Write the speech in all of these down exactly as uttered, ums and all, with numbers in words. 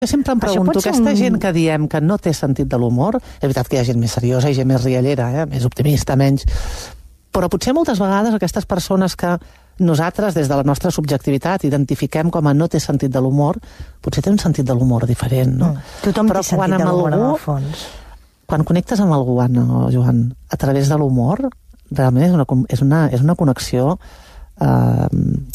Jo sempre em pregunto, aquesta un... gent que diem que no té sentit de l'humor, és veritat que hi ha gent més seriosa i gent més riallera, eh? Més optimista, menys... Però potser moltes vegades aquestes persones que nosaltres, des de la nostra subjectivitat, identifiquem com a no té sentit de l'humor, potser té un sentit de l'humor diferent, no? Mm. Tothom Però té sentit de l'humor, algú, en el fons. Quan connectes amb algú, Anna o Joan, a través de l'humor, realment és una, és una, és una connexió Uh,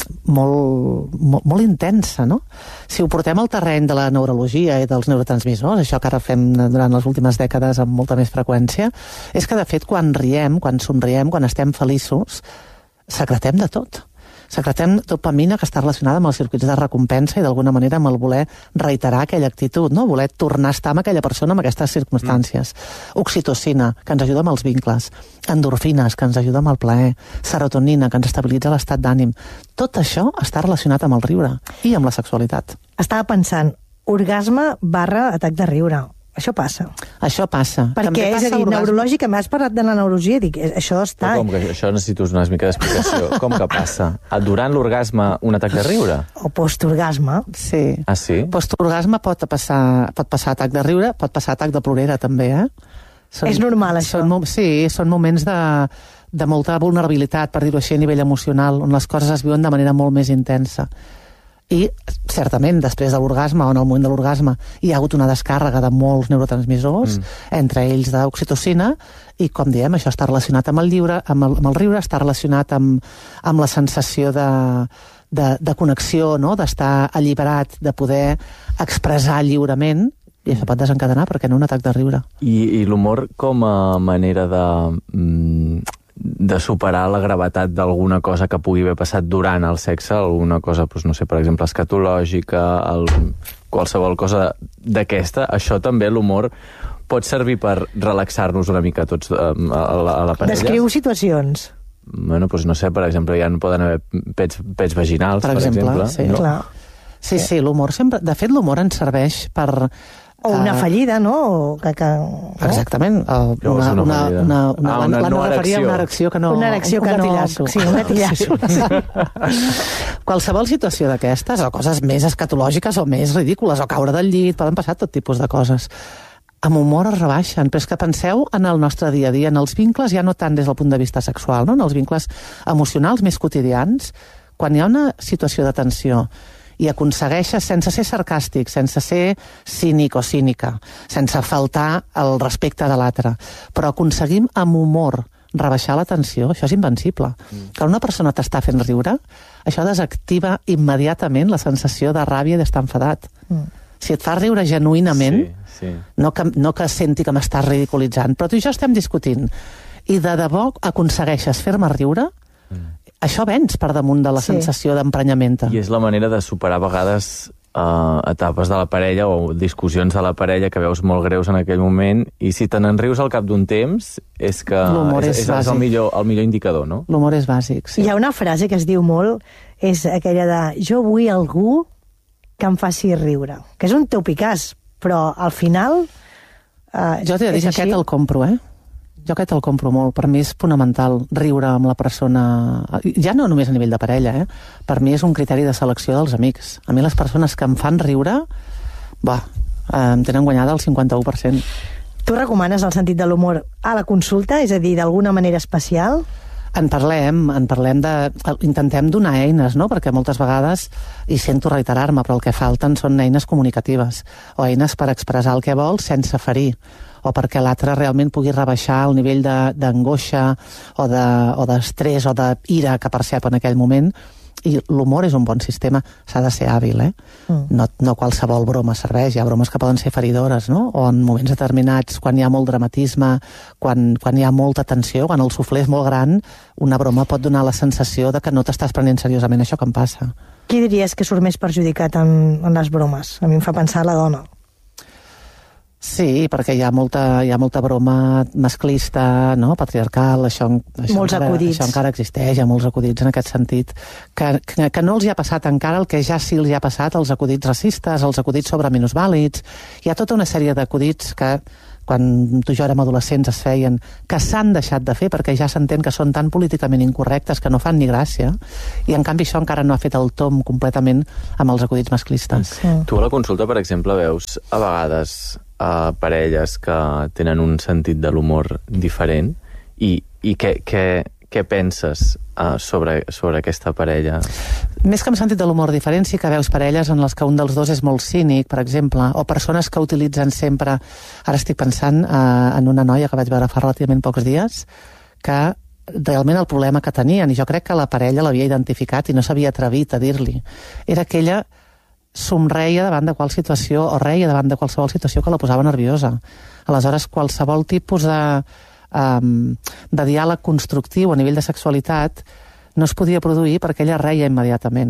molt, molt, molt intensa, no? Si ho portem al terreny de la neurologia i dels neurotransmissors, això que ara fem durant les últimes dècades amb molta més freqüència, és que, de fet, quan riem, quan somriem, quan estem feliços, secretem de tot. Secretem dopamina, que està relacionada amb els circuits de recompensa i d'alguna manera amb el voler reiterar aquella actitud, no? Voler tornar a estar amb aquella persona en aquestes circumstàncies. Mm. Oxitocina, que ens ajuda amb els vincles. Endorfines, que ens ajuda amb el plaer. Serotonina, que ens estabilitza l'estat d'ànim. Tot això està relacionat amb el riure i amb la sexualitat. Estava pensant, orgasme barra atac de riure. Això passa. Això passa. Per què? És a dir, neurològic, m'has parlat de la neurologia, dic, això està... Però com que això necessito una mica d'explicació. Com que passa? Durant l'orgasme, un atac de riure? O postorgasme. Sí. Ah, sí? Postorgasme pot passar, pot passar atac de riure, pot passar atac de plorera, també, eh? Són, és normal, això? Són, sí, són moments de, de molta vulnerabilitat, per dir-ho així, a nivell emocional, on les coses es viuen de manera molt més intensa. I, certament, després de l'orgasme o en el moment de l'orgasme hi ha hagut una descàrrega de molts neurotransmissors, mm. entre ells d'oxitocina, i, com diem, això està relacionat amb el, lliure, amb el, amb el riure, està relacionat amb, amb la sensació de, de, de connexió, no? D'estar alliberat, de poder expressar lliurement, i això pot desencadenar, perquè no, un atac de riure. I, i l'humor com a manera de... Mm, de superar la gravetat d'alguna cosa que pugui haver passat durant el sexe, alguna cosa, doncs, no sé, per exemple, escatològica, el, qualsevol cosa d'aquesta, això també, l'humor, pot servir per relaxar-nos una mica tots a, a, a la parella. Descriu situacions. Bueno, doncs no sé, per exemple, ja no poden haver pets, pets vaginals, per, per exemple. exemple. Sí, no? Clar. Sí, sí, l'humor sempre... De fet, l'humor ens serveix per... O una fallida, no? O que, que, no? Exactament. Uh, una, una, una, una, una, ah, una la no referia a una erecció que no... Una erecció que un no... gatillasso. Sí, un gatillasso. Qualsevol situació d'aquestes, o coses més escatològiques o més ridícules, o caure del llit, poden passar tot tipus de coses. Amb humor es rebaixen, però és que penseu en el nostre dia a dia, en els vincles, ja no tant des del punt de vista sexual, no? En els vincles emocionals més quotidians, quan hi ha una situació de tensió i aconsegueixes, sense ser sarcàstic, sense ser cínic o cínica, sense faltar el respecte de l'altre, però aconseguim amb humor rebaixar la tensió, això és invencible. Mm. Que una persona t'està fent riure, això desactiva immediatament la sensació de ràbia i d'estar enfadat. Mm. Si et fa riure genuïnament, sí, sí. No, que, no que senti que m'estàs ridiculitzant, però tu i jo estem discutint, i de debò aconsegueixes fer-me riure, mm. això vens per damunt de la sí. sensació d'emprenyamenta. I és la manera de superar a vegades uh, etapes de la parella o discussions de la parella que veus molt greus en aquell moment, i si te n'enrius al cap d'un temps és que és, és, és el, millor, el millor indicador, no? L'humor és bàsic, sí. Hi ha una frase que es diu molt, és aquella de jo vull algú que em faci riure, que és un topicàs, però al final uh, jo t'he de dir que aquest el compro, eh? Jo aquest el compro molt. Per mi és fonamental riure amb la persona... Ja no només a nivell de parella, eh? Per mi és un criteri de selecció dels amics. A mi les persones que em fan riure, bah, em tenen guanyada el cinquanta-u per cent. Tu recomanes el sentit de l'humor a la consulta? És a dir, d'alguna manera especial? En parlem, en parlem de... Intentem donar eines, no? Perquè moltes vegades, i sento reiterar-me, però el que falten són eines comunicatives, o eines per expressar el que vols sense ferir, o perquè l'altre realment pugui rebaixar el nivell d'angoixa o d'estrès de, o d'ira que percep en aquell moment. I l'humor és un bon sistema, s'ha de ser hàbil, eh? Mm. No, no qualsevol broma serveix, hi ha bromes que poden ser feridores, no? O en moments determinats, quan hi ha molt dramatisme, quan, quan hi ha molta tensió, quan el suflé és molt gran, una broma pot donar la sensació de que no t'estàs prenent seriosament això que em passa. Qui diries que surt més perjudicat en, en les bromes? A mi em fa pensar la dona. Sí, perquè hi ha molta, hi ha molta broma masclista, no? Patriarcal, això, això, molts encara, acudits. això encara existeix, hi ha molts acudits en aquest sentit, que, que, que no els hi ha passat encara el que ja sí els hi ha passat, els acudits racistes, els acudits sobre minusvàlids, hi ha tota una sèrie d'acudits que quan tu i jo érem adolescents es feien, que s'han deixat de fer perquè ja s'entén que són tan políticament incorrectes que no fan ni gràcia, i en canvi això encara no ha fet el tom completament amb els acudits masclistes. Sí. Tu a la consulta, per exemple, veus a vegades a parelles que tenen un sentit de l'humor diferent i, i què, què, què penses uh, sobre, sobre aquesta parella? Més que amb sentit de l'humor diferent, sí que veus parelles en les que un dels dos és molt cínic, per exemple, o persones que utilitzen sempre... Ara estic pensant uh, en una noia que vaig veure fa relativament pocs dies, que realment el problema que tenien, i jo crec que la parella l'havia identificat i no s'havia atrevit a dir-li, era que ella somreia davant de qual situació, o reia davant de qualsevol situació que la posava nerviosa. Aleshores, qualsevol tipus de, um, de diàleg constructiu a nivell de sexualitat no es podia produir perquè ella reia immediatament.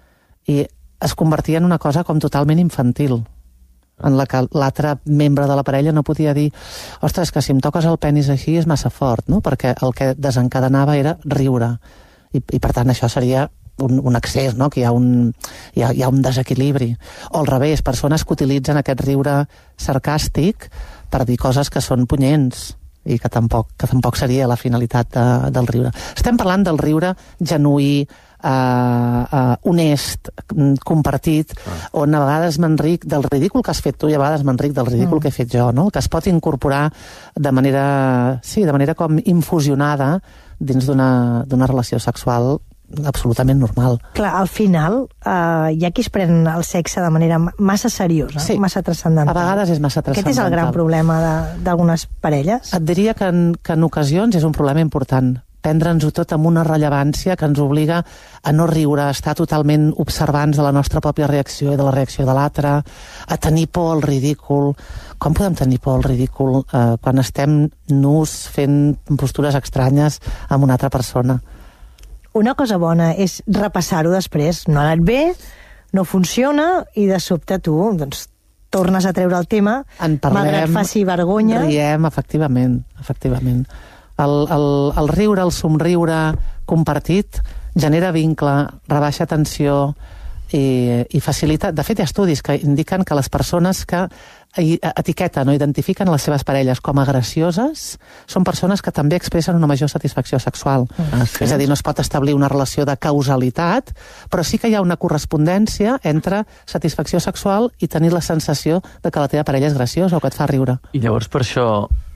I es convertia en una cosa com totalment infantil, en la que l'altre membre de la parella no podia dir ostres, que si em toques el penis així és massa fort, no? Perquè el que desencadenava era riure. I, i per tant, això seria un, un excés, no? Que hi ha un, hi ha, hi ha un desequilibri. O al revés, persones que utilitzen aquest riure sarcàstic per dir coses que són punyents i que tampoc, que tampoc seria la finalitat de, del riure. Estem parlant del riure genuí, uh, uh, honest, compartit, ah. on a vegades m'enric del ridícul que has fet tu i a vegades m'enric del ridícul mm. que he fet jo, no? Que es pot incorporar de manera, sí, de manera com infusionada dins d'una d'una relació sexual absolutament normal. Clar, al final eh, hi ha qui es pren el sexe de manera massa seriosa, sí. massa transcendental. A vegades és massa transcendental. Aquest és el gran problema d'algunes parelles? Et diria que en, que en ocasions és un problema important. Prendre'ns-ho tot amb una rellevància que ens obliga a no riure, a estar totalment observants de la nostra pròpia reacció i de la reacció de l'altre, a tenir por al ridícul. Com podem tenir por al ridícul eh, quan estem nus fent postures estranyes amb una altra persona? Una cosa bona és repassar-ho després. No ha anat bé, no funciona, i de sobte tu doncs, tornes a treure el tema, en parlem, malgrat faci vergonya. Riem, efectivament, efectivament. El, el, el riure, el somriure compartit genera vincle, rebaixa tensió i, i facilita... De fet, hi ha estudis que indiquen que les persones que etiqueten o identifiquen les seves parelles com a gracioses són persones que també expressen una major satisfacció sexual. Ah, sí? És a dir, no es pot establir una relació de causalitat, però sí que hi ha una correspondència entre satisfacció sexual i tenir la sensació de que la teva parella és graciosa o que et fa riure. I llavors per això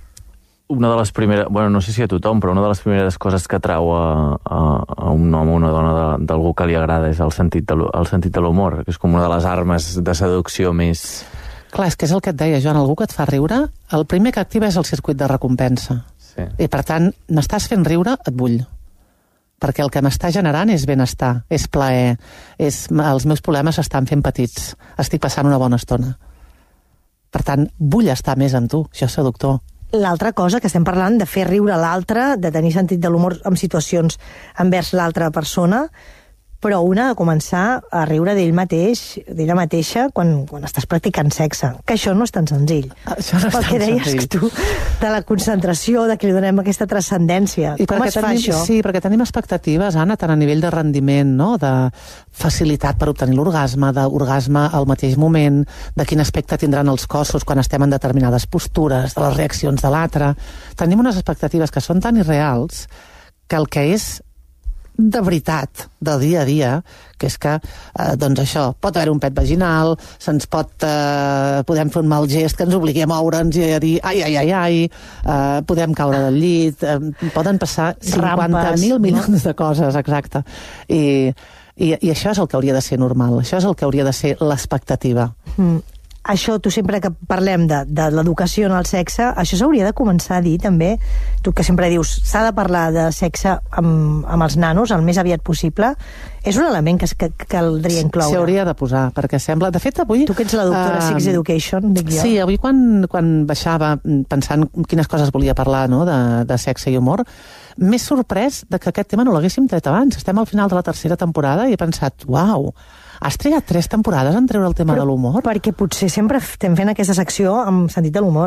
una de les primeres, bueno, no sé si a tothom, però una de les primeres coses que atrau a, a, a un home o una dona d'algú que li agrada és el sentit de, el sentit de l'humor, que és com una de les armes de seducció més... Clar, és que és el que et deia, Joan, algú que et fa riure, el primer que activa és el circuit de recompensa. Sí. I, per tant, m'estàs fent riure, et vull. Perquè el que m'està generant és benestar, és plaer, és, els meus problemes s'estan fent petits, estic passant una bona estona. Per tant, vull estar més amb tu, això és seductor. L'altra cosa que estem parlant de fer riure l'altre, de tenir sentit de l'humor en situacions envers l'altra persona, però una ha de començar a riure d'ell mateix, d'ella mateixa, quan, quan estàs practicant sexe. Que això no és tan senzill. Això no és Pel tan que deies senzill. tu, de la concentració, de que li donem aquesta transcendència. I Com es fa tenim, això? Sí, perquè tenim expectatives, Anna, tant a nivell de rendiment, no? De facilitat per obtenir l'orgasme, d'orgasme al mateix moment, de quin aspecte tindran els cossos quan estem en determinades postures, de les reaccions de l'altre. Tenim unes expectatives que són tan irreals que el que és de veritat, del dia a dia, que és que, eh, doncs això, pot haver un pet vaginal, se'ns pot, eh, podem fer un mal gest que ens obligui a moure'ns i a dir ai, ai, ai, ai, eh, podem caure del llit, eh, poden passar cinquanta mil milions de coses, exacte. I, i, I això és el que hauria de ser normal, això és el que hauria de ser l'expectativa. Mm. Això, tu sempre que parlem de, de l'educació en el sexe, això s'hauria de començar a dir també, tu que sempre dius s'ha de parlar de sexe amb, amb els nanos el més aviat possible, és un element que, que, que caldria incloure. S'hi hauria de posar, perquè sembla... De fet, avui... Tu que ets la doctora uh, Sex Education, dic jo. Sí, avui quan, quan baixava pensant quines coses volia parlar, no?, de, de sexe i humor, m'he sorprès de que aquest tema no l'haguéssim tret abans. Estem al final de la tercera temporada i he pensat, uau, has trigat tres temporades en treure el tema Però, de l'humor? Perquè potser sempre estem fent aquesta secció amb sentit de l'humor.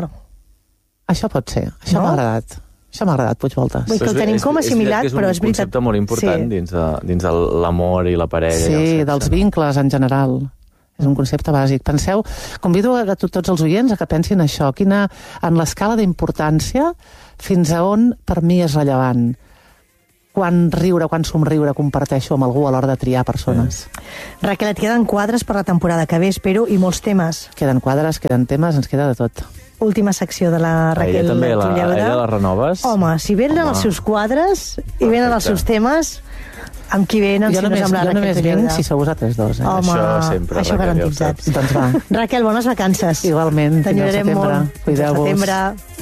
Això pot ser, això no? m'ha agradat. Això m'ha agradat, Puigvolta. Vull que ho tenim com assimilat, però és veritat. És un concepte molt important sí. dins de, dins de l'amor i la parella. Sí, i el sexe, dels no? vincles en general. És un concepte bàsic. Penseu, convido a, a tots els oients a que pensin això, quina, en l'escala d'importància, fins a on per mi és rellevant quan riure, quan somriure comparteixo amb algú a l'hora de triar persones. Mm. Raquel, et queden quadres per la temporada que ve, espero, i molts temes. Queden quadres, queden temes, ens queda de tot. Última secció de la Raquel ella també, la, Tulleuda. ella la renoves? Home, si venen Home. els seus quadres i venen els seus temes, amb qui venen, jo si només, no és amb la jo Raquel només Tulleuda. vinc si sou vosaltres dos. Eh? Home, Això sempre, això Raquel, ja ho garantitzat. saps. Doncs va. Raquel, bones vacances. Igualment, fins al T'enyorarem setembre. molt. Cuideu-vos. Fins al setembre.